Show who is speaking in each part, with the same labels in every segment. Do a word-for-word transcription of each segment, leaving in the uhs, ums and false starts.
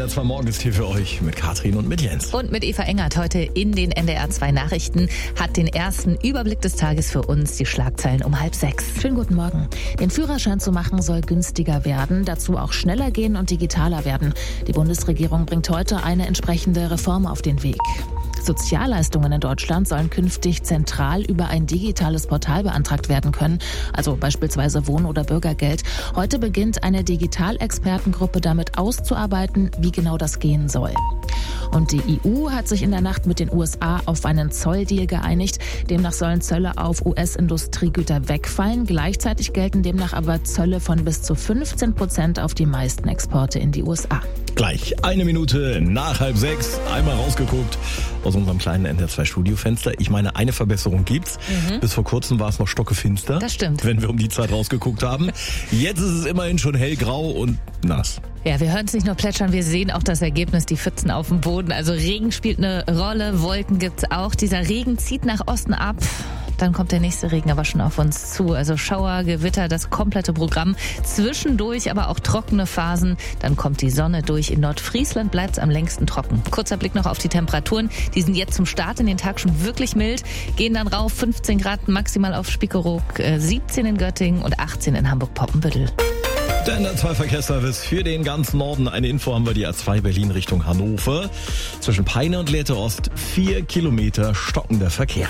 Speaker 1: R zwei Morgen ist hier für euch mit Katrin und mit Jens.
Speaker 2: Und mit Eva Engert heute in den N D R zwei Nachrichten hat den ersten Überblick des Tages für uns die Schlagzeilen um halb sechs.
Speaker 3: Schönen guten Morgen. Den Führerschein zu machen soll günstiger werden, dazu auch schneller gehen und digitaler werden. Die Bundesregierung bringt heute eine entsprechende Reform auf den Weg. Sozialleistungen in Deutschland sollen künftig zentral über ein digitales Portal beantragt werden können, also beispielsweise Wohn- oder Bürgergeld. Heute beginnt eine Digitalexpertengruppe damit auszuarbeiten, wie genau das gehen soll. Und die E U hat sich in der Nacht mit den U S A auf einen Zolldeal geeinigt. Demnach sollen Zölle auf U S-Industriegüter wegfallen. Gleichzeitig gelten demnach aber Zölle von bis zu fünfzehn Prozent auf die meisten Exporte in die U S A.
Speaker 1: Gleich eine Minute nach halb sechs. Einmal rausgeguckt aus unserem kleinen N D R zwei Studiofenster. Ich meine, eine Verbesserung gibt's. Mhm. Bis vor kurzem war es noch stockefinster.
Speaker 2: Das stimmt.
Speaker 1: Wenn wir um die Zeit rausgeguckt haben. Jetzt ist es immerhin schon hellgrau und nass.
Speaker 2: Ja, wir hören es nicht nur plätschern, wir sehen auch das Ergebnis, die Pfützen auf dem Boden. Also Regen spielt eine Rolle, Wolken gibt's auch. Dieser Regen zieht nach Osten ab. Dann kommt der nächste Regen aber schon auf uns zu. Also Schauer, Gewitter, das komplette Programm. Zwischendurch aber auch trockene Phasen. Dann kommt die Sonne durch. In Nordfriesland bleibt es am längsten trocken. Kurzer Blick noch auf die Temperaturen. Die sind jetzt zum Start in den Tag schon wirklich mild. Gehen dann rauf, fünfzehn Grad maximal auf Spiekeroog, siebzehn in Göttingen und achtzehn in Hamburg-Poppenbüttel.
Speaker 1: Der N D R zwei Verkehrsservice für den ganzen Norden. Eine Info haben wir, die A zwei Berlin Richtung Hannover. Zwischen Peine und Lehrte Ost vier Kilometer stockender Verkehr.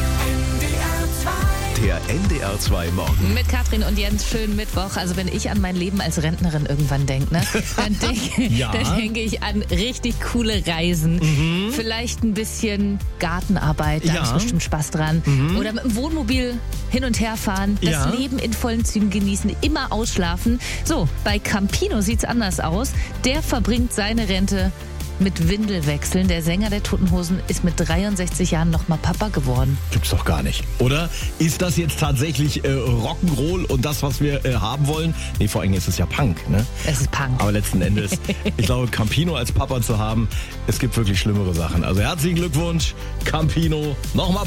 Speaker 4: Der N D R zwei Morgen.
Speaker 2: Mit Katrin und Jens, schönen Mittwoch. Also wenn ich an mein Leben als Rentnerin irgendwann denke, ne, dann denke
Speaker 1: ja.
Speaker 2: dann denke ich an richtig coole Reisen. Mhm. Vielleicht ein bisschen Gartenarbeit, da ja. habe ich bestimmt Spaß dran. Mhm. Oder mit dem Wohnmobil hin und her fahren, das ja. Leben in vollen Zügen genießen, immer ausschlafen. So, bei Campino sieht's anders aus. Der verbringt seine Rente mit Windelwechseln. Der Sänger der Toten Hosen ist mit dreiundsechzig Jahren nochmal Papa geworden.
Speaker 1: Gibt's doch gar nicht. Oder ist das jetzt tatsächlich äh, Rock'n'Roll und das, was wir äh, haben wollen? Nee, vor allem ist es ja Punk, ne?
Speaker 2: Es ist Punk.
Speaker 1: Aber letzten Endes, ich glaube, Campino als Papa zu haben, es gibt wirklich schlimmere Sachen. Also herzlichen Glückwunsch, Campino. Nochmal